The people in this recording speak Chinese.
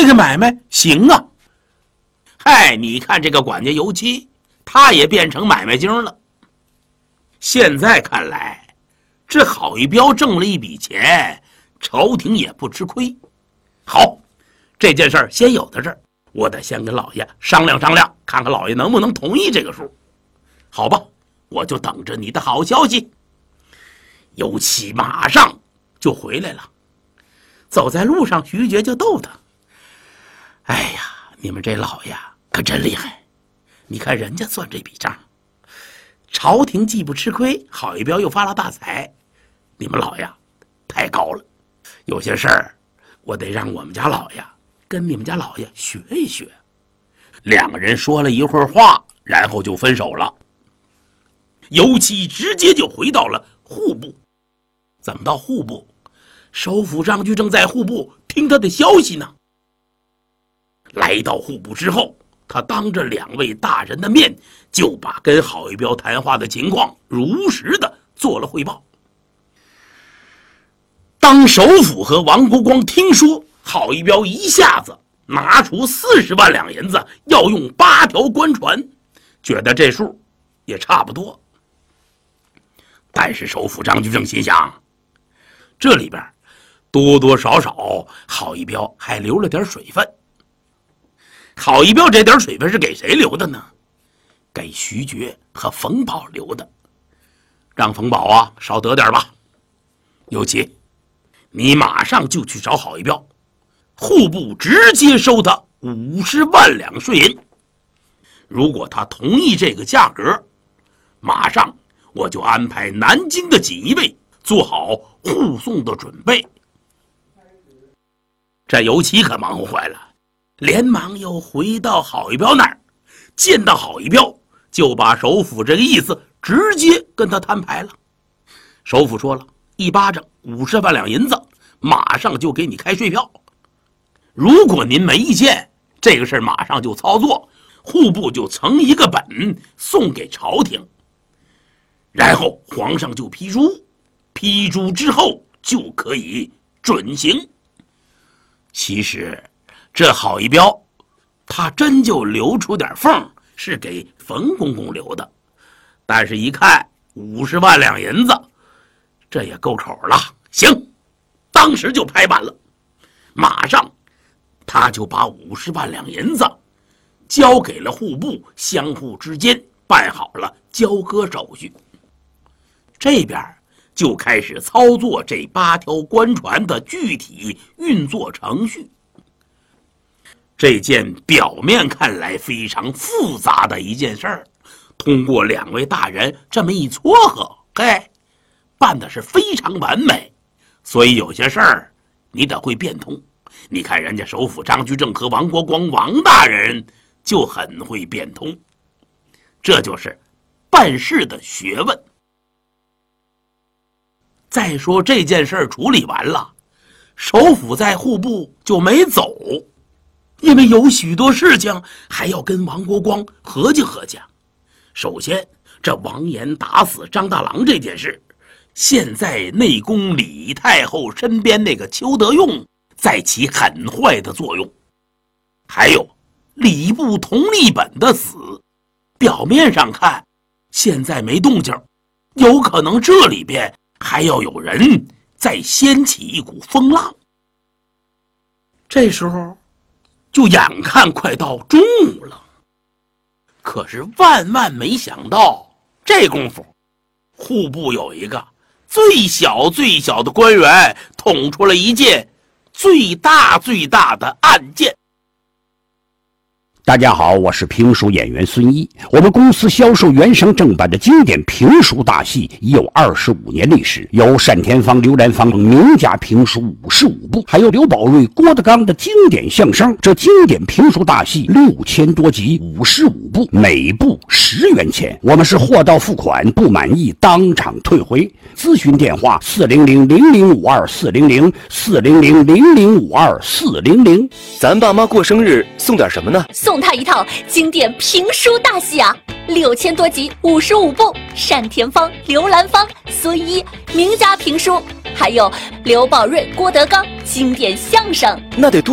这个买卖行啊。嗨，你看这个管家尤七，他也变成买卖精了。现在看来，这郝一彪挣了一笔钱，朝廷也不吃亏。好，这件事儿先有到这儿，我得先跟老爷商量商量，看看老爷能不能同意这个数。好吧，我就等着你的好消息。尤其马上就回来了，走在路上，徐觉就逗他：“哎呀，你们这老爷可真厉害！你看人家算这笔账，朝廷既不吃亏，郝一彪又发了大财，你们老爷太高了。有些事儿，我得让我们家老爷跟你们家老爷学一学。”两个人说了一会儿话，然后就分手了。尤其直接就回到了户部。怎么到户部？首辅张居正在户部听他的消息呢。来到户部之后，他当着两位大人的面，就把跟郝一彪谈话的情况如实的做了汇报。当首辅和王国光听说郝一彪一下子拿出40万两银子，要用8条官船，觉得这数也差不多。但是首辅张居正心想，这里边多多少少郝一彪还留了点水分。郝一彪这点水分是给谁留的呢？给徐觉和冯保留的，让冯保啊少得点吧。尤其你马上就去找郝一彪，户部直接收他50万两税银。如果他同意这个价格，马上我就安排南京的锦衣卫做好护送的准备。这尤其可忙活坏了，连忙又回到郝一彪那儿，见到郝一彪，就把首辅这个意思直接跟他摊牌了。首辅说了，一巴掌50万两银子，马上就给你开税票。如果您没意见，这个事儿马上就操作，户部就呈一个本送给朝廷，然后皇上就批书，批书之后就可以准行。其实这郝一彪他真就留出点缝，是给冯公公留的，但是一看50万两银子，这也够口了。行，当时就拍板了，马上他就把50万两银子交给了户部，相互之间办好了交割手续。这边就开始操作这8条官船的具体运作程序。这件表面看来非常复杂的一件事儿，通过两位大人这么一撮合，办的是非常完美。所以有些事儿你得会变通。你看人家首辅张居正和王国光王大人就很会变通，这就是办事的学问。再说这件事处理完了，首辅在户部就没走，因为有许多事情还要跟王国光合计合计。首先，这王延打死张大郎这件事，现在内宫李太后身边那个邱德用在起很坏的作用。还有礼部同立本的死，表面上看现在没动静，有可能这里边还要有人再掀起一股风浪。这时候就眼看快到中午了，可是万万没想到，这功夫户部有一个最小的官员捅出了一件最大的案件。 大家好，我是评书演员孙一。我们公司销售原声正版的经典评书大戏已有25年历史，有单田芳、刘兰芳名家评书55部，还有刘宝瑞、郭德纲的经典相声。这经典评书大戏6000多集，55部，每部10元钱。我们是货到付款，不满意当场退回。咨询电话400-0052-400，400-0052-400。 咱爸妈过生日送点什么呢？ 送他一套经典评书大戏啊，6000多集，55部，单田芳、刘兰芳、孙一名家评书，还有刘宝瑞、郭德纲经典相声， 那得多